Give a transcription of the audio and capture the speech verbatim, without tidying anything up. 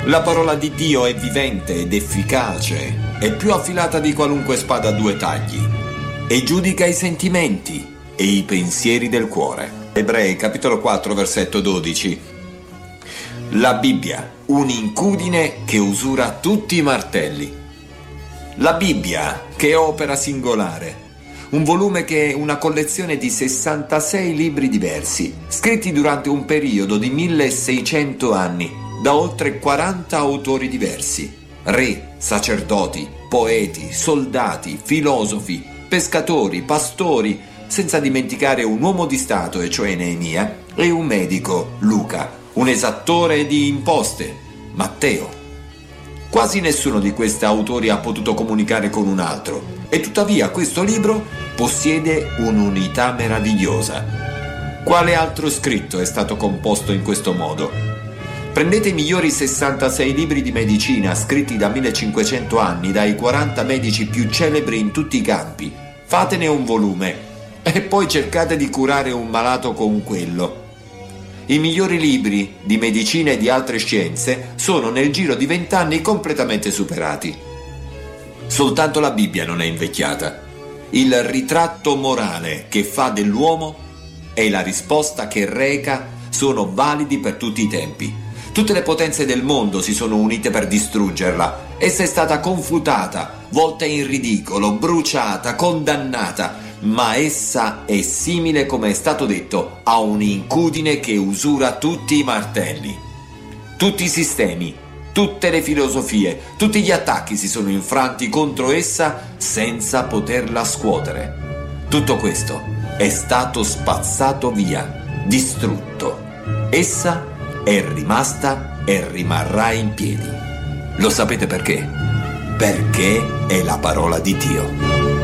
La parola di Dio è vivente ed efficace, è più affilata di qualunque spada a due tagli e giudica i sentimenti e i pensieri del cuore. Ebrei capitolo quattro versetto dodici. La Bibbia, un'incudine che usura tutti i martelli. La Bibbia, che è opera singolare, un volume che è una collezione di sessantasei libri diversi, scritti durante un periodo di milleseicento anni, da oltre quaranta autori diversi, re, sacerdoti, poeti, soldati, filosofi, pescatori, pastori, senza dimenticare un uomo di Stato, e cioè Neemia, e un medico, Luca, un esattore di imposte, Matteo. Quasi nessuno di questi autori ha potuto comunicare con un altro, e tuttavia questo libro possiede un'unità meravigliosa. Quale altro scritto è stato composto in questo modo? Prendete i migliori sessantasei libri di medicina scritti da millecinquecento anni dai quaranta medici più celebri in tutti i campi, fatene un volume e poi cercate di curare un malato con quello. I migliori libri di medicina e di altre scienze sono nel giro di vent'anni completamente superati. Soltanto la Bibbia non è invecchiata. Il ritratto morale che fa dell'uomo e la risposta che reca sono validi per tutti i tempi. Tutte le potenze del mondo si sono unite per distruggerla. Essa è stata confutata, volta in ridicolo, bruciata, condannata, ma essa è simile, come è stato detto, a un'incudine che usura tutti i martelli. Tutti i sistemi, tutte le filosofie, tutti gli attacchi si sono infranti contro essa senza poterla scuotere. Tutto questo è stato spazzato via, distrutto. Essa è rimasta e rimarrà in piedi. Lo sapete perché? Perché è la parola di Dio.